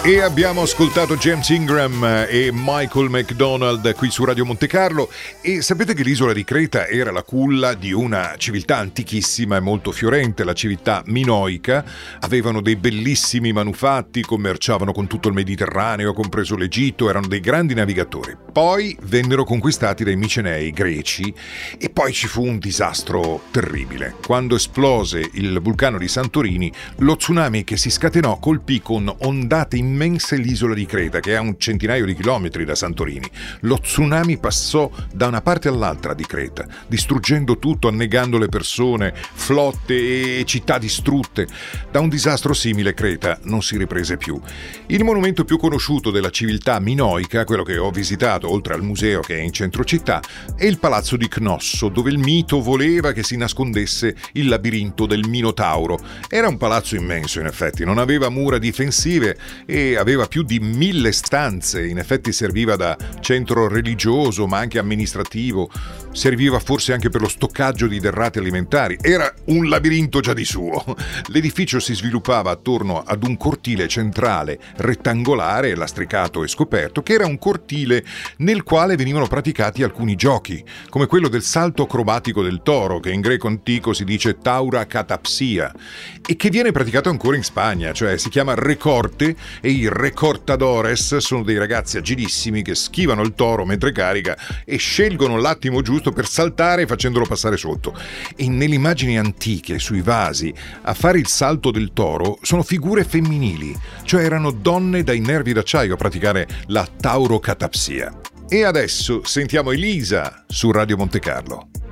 E abbiamo ascoltato James Ingram e Michael McDonald qui su Radio Monte Carlo. E sapete che l'isola di Creta era la culla di una civiltà antichissima e molto fiorente, la civiltà minoica. Avevano dei bellissimi manufatti, commerciavano con tutto il Mediterraneo, compreso l'Egitto, erano dei grandi navigatori. Poi vennero conquistati dai Micenei greci e poi ci fu un disastro terribile. Quando esplose il vulcano di Santorini, lo tsunami che si scatenò colpì con ondate immense l'isola di Creta, che è a un centinaio di chilometri da Santorini. Lo tsunami passò da una parte all'altra di Creta, distruggendo tutto, annegando le persone, flotte e città distrutte. Da un disastro simile Creta non si riprese più. Il monumento più conosciuto della civiltà minoica, quello che ho visitato oltre al museo che è in centro città, è il palazzo di Cnosso, dove il mito voleva che si nascondesse il labirinto del Minotauro. Era un palazzo immenso, in effetti, non aveva mura difensive e aveva più di 1000 stanze. In effetti serviva da centro religioso ma anche amministrativo, serviva forse anche per lo stoccaggio di derrate alimentari. Era un labirinto già di suo. L'edificio si sviluppava attorno ad un cortile centrale rettangolare, lastricato e scoperto, che era un cortile nel quale venivano praticati alcuni giochi, come quello del salto acrobatico del toro, che in greco antico si dice taura catapsia, e che viene praticato ancora in Spagna, cioè si chiama recorte, e i recortadores sono dei ragazzi agilissimi che schivano il toro mentre carica e scelgono l'attimo giusto per saltare facendolo passare sotto. E nelle immagini antiche sui vasi a fare il salto del toro sono figure femminili, cioè erano donne dai nervi d'acciaio a praticare la taurocatapsia. E adesso sentiamo Elisa su Radio Monte Carlo.